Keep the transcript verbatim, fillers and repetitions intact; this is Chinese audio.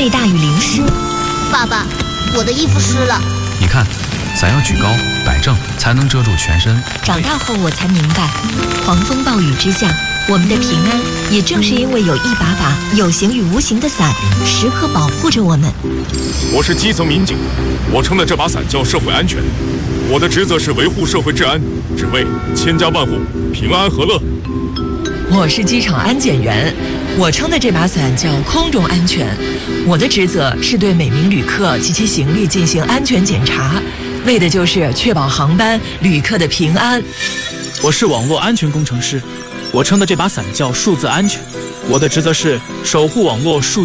被大雨淋湿。 爸爸，我的衣服湿了。 你看，伞要举高摆正，才能遮住全身。 长大后我才明白，狂风暴雨之下，我们的平安也正是因为有一把把有形与无形的伞，时刻保护着我们。 我是基层民警，我撑的这把伞叫社会安全，我的职责是维护社会治安，只为千家万户平安和乐。 我是机场安检员，我撑的这把伞叫空中安全，我的职责是对每名旅客及其行李进行安全检查，为的就是确保航班旅客的平安。 我是网络安全工程师，我撑的这把伞叫数字安全，我的职责是守护网络数